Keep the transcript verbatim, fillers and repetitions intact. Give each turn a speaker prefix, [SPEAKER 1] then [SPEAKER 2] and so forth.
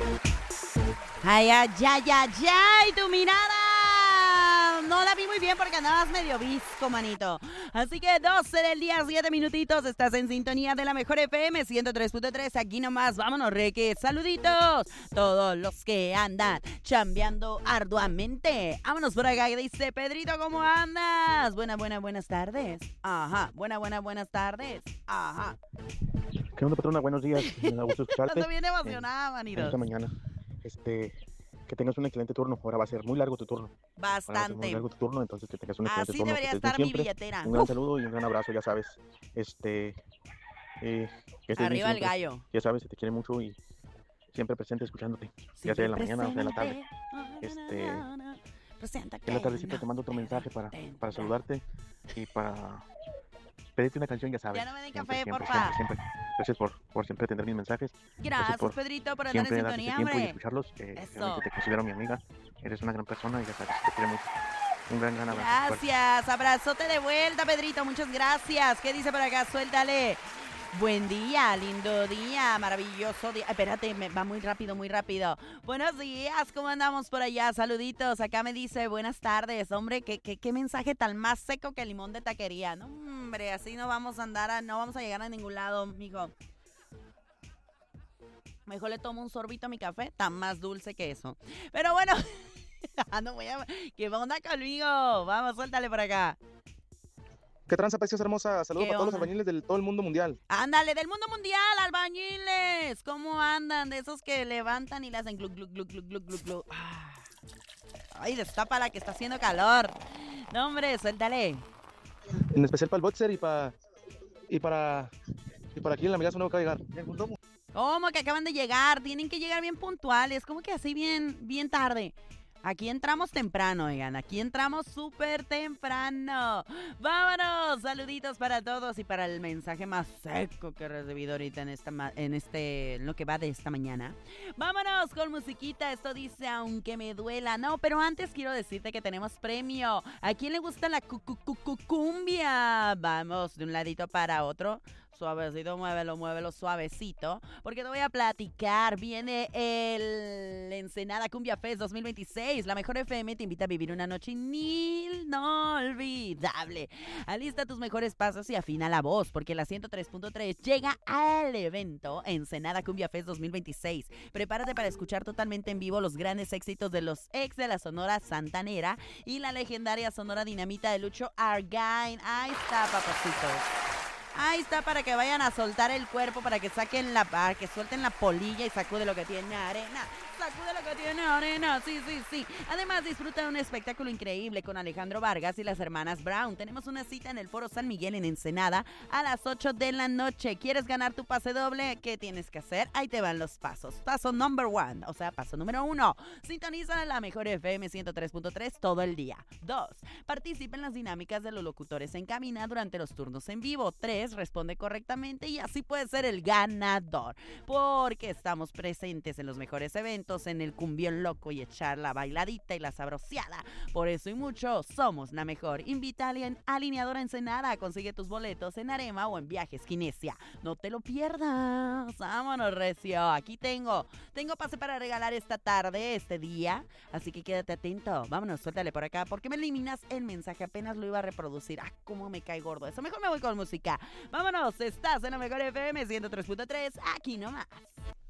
[SPEAKER 1] Ay, ay, ay, ay, ay, tu mirada. No la vi muy bien porque andabas medio visco, manito. Así que doce del día, siete minutitos. Estás en sintonía de la mejor F M ciento tres punto tres. Aquí nomás, vámonos, reque. Saluditos. Todos los que andan chambeando arduamente. Vámonos por acá. Dice Pedrito, ¿cómo andas? Buenas, buenas, buenas tardes. Ajá. Buenas, buenas, buenas tardes. Ajá.
[SPEAKER 2] ¿Qué onda, patrona? Buenos días. Me da gusto escucharte.
[SPEAKER 1] Ando bien emocionada, manito.
[SPEAKER 2] Esta mañana. Este, que tengas un excelente turno. Ahora va a ser muy largo tu turno. Ahora va a ser muy
[SPEAKER 1] Bastante.
[SPEAKER 2] largo tu turno, entonces que tengas un excelente
[SPEAKER 1] Así
[SPEAKER 2] turno.
[SPEAKER 1] debería
[SPEAKER 2] que estés
[SPEAKER 1] estar
[SPEAKER 2] bien
[SPEAKER 1] mi
[SPEAKER 2] siempre.
[SPEAKER 1] billetera.
[SPEAKER 2] Un gran
[SPEAKER 1] Uf.
[SPEAKER 2] saludo y un gran abrazo, ya sabes. Este, eh, que estés bien
[SPEAKER 1] Arriba el
[SPEAKER 2] siempre.
[SPEAKER 1] gallo.
[SPEAKER 2] Ya sabes, se te quiere mucho y siempre presente escuchándote. Ya
[SPEAKER 1] Siempre
[SPEAKER 2] sea en la mañana o sea en la tarde.
[SPEAKER 1] presente.
[SPEAKER 2] Este,
[SPEAKER 1] Presenta
[SPEAKER 2] en la
[SPEAKER 1] que
[SPEAKER 2] tardecita
[SPEAKER 1] no
[SPEAKER 2] te mando otro mensaje para,
[SPEAKER 1] contenta.
[SPEAKER 2] para saludarte y para pedirte una canción, ya sabes.
[SPEAKER 1] Ya no me den
[SPEAKER 2] Siempre,
[SPEAKER 1] café,
[SPEAKER 2] siempre,
[SPEAKER 1] porfa.
[SPEAKER 2] siempre, siempre. Gracias por, por siempre atender mis mensajes. Gracias
[SPEAKER 1] Gracias,
[SPEAKER 2] por
[SPEAKER 1] Pedrito, por andar en
[SPEAKER 2] siempre darte
[SPEAKER 1] sintonía,
[SPEAKER 2] este tiempo y
[SPEAKER 1] hombre.
[SPEAKER 2] escucharlos. Eh,
[SPEAKER 1] Eso.
[SPEAKER 2] realmente te considero mi amiga. Eres una gran persona y ya sabes, te quiero mucho. Un gran, gran abrazo. Fuerte.
[SPEAKER 1] Gracias, abrazote de vuelta, Pedrito, muchas gracias. ¿Qué dice por acá? Suéltale. Buen día, lindo día, maravilloso día. Espérate, me va muy rápido, muy rápido. Buenos días, ¿cómo andamos por allá? Saluditos, acá me dice buenas tardes. Hombre, qué, qué, qué mensaje tan más seco que el limón de taquería. No, hombre, así no vamos a andar, a, no vamos a llegar a ningún lado, mijo. Mejor le tomo un sorbito a mi café, tan más dulce que eso. Pero bueno, no voy a... ¿Qué onda conmigo? Vamos, suéltale por acá.
[SPEAKER 3] ¿Qué tranza, preciosa hermosa? Saludos
[SPEAKER 1] ¿Qué
[SPEAKER 3] para todos los
[SPEAKER 1] onda?
[SPEAKER 3] albañiles de todo el mundo mundial.
[SPEAKER 1] Ándale, del mundo mundial, albañiles. ¿Cómo andan? De esos que levantan y le hacen gluc, gluc, gluc, gluc, gluc, gluc, gluc. Ah. Ay, destápala que está haciendo calor. No, hombre, suéltale.
[SPEAKER 3] En especial para el boxer y para y para y para aquí el amigazo nuevo que va a llegar.
[SPEAKER 1] ¿Cómo que acaban de llegar? Tienen que llegar bien puntuales. ¿Cómo que así bien, bien tarde? Aquí entramos temprano, oigan. Aquí entramos súper temprano. ¡Vámonos! Saluditos para todos y para el mensaje más seco que he recibido ahorita en, esta, en este, en lo que va de esta mañana. ¡Vámonos con musiquita! Esto dice, aunque me duela. No, pero antes quiero decirte que tenemos premio. ¿A quién le gusta la cu cu cu cu cumbia? Vamos de un ladito para otro. Suavecito, muévelo, muévelo, suavecito. Porque te voy a platicar. Viene el Ensenada Cumbia Fest dos mil veintiséis. La mejor F M te invita a vivir una noche inolvidable. Alista tus mejores pasos y afina la voz. Porque la ciento tres punto tres llega al evento Ensenada Cumbia Fest dos mil veintiséis. Prepárate para escuchar totalmente en vivo los grandes éxitos de los ex de la Sonora Santanera y la legendaria Sonora Dinamita de Lucho Argain. Ahí está, papacitos. Ahí está, para que vayan a soltar el cuerpo, para que saquen la, para que suelten la polilla y sacude lo que tiene arena. Sacude lo que tiene arena, sí, sí, sí. Además, disfruta de un espectáculo increíble con Alejandro Vargas y las hermanas Brown. Tenemos una cita en el Foro San Miguel en Ensenada a las ocho de la noche. ¿Quieres ganar tu pase doble? ¿Qué tienes que hacer? Ahí te van los pasos. Paso number one, o sea, paso número uno. Sintoniza la mejor F M ciento tres punto tres todo el día. Dos. Participa en las dinámicas de los locutores en cabina durante los turnos en vivo. Tres. Responde correctamente y así puede ser el ganador. Porque estamos presentes en los mejores eventos, en el cumbión loco y echar la bailadita y la sabroseada. Por eso y mucho, somos la mejor. Invita a alguien alineadora Ensenada. Consigue tus boletos en Arema o en Viajes Kinesia. No te lo pierdas. Vámonos, recio. Aquí tengo. Tengo pase para regalar esta tarde, este día. Así que quédate atento. Vámonos, suéltale por acá. ¿Por qué me eliminas el mensaje? Apenas lo iba a reproducir. Ah, cómo me cae gordo eso. Mejor me voy con música. Vámonos, estás en la mejor F M ciento tres punto tres, aquí nomás.